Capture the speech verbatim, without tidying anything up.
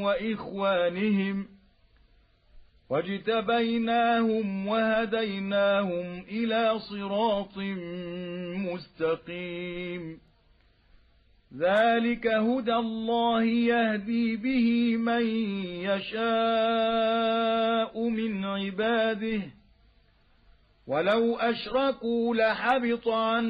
وإخوانهم واجتبيناهم وهديناهم إلى صراط مستقيم ذلك هدى الله يهدي به من يشاء من عباده ولو أشركوا لحبط عنهم